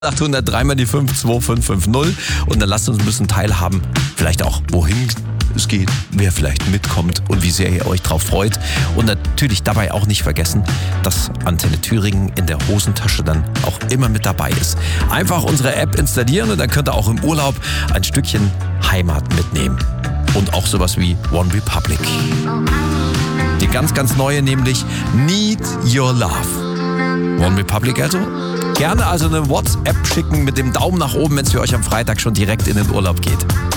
800 dreimal die 5 2550 und dann lasst uns ein bisschen teilhaben, vielleicht auch wohin es geht, wer vielleicht mitkommt und wie sehr ihr euch drauf freut. Und natürlich dabei auch nicht vergessen, dass Antenne Thüringen in der Hosentasche dann auch immer mit dabei ist. Einfach unsere App installieren und dann könnt ihr auch im Urlaub ein Stückchen Heimat mitnehmen. Und auch sowas wie One Republic. Die ganz, ganz neue, nämlich Need Your Love. One Republic also? Gerne also eine WhatsApp schicken mit dem Daumen nach oben, wenn es für euch am Freitag schon direkt in den Urlaub geht.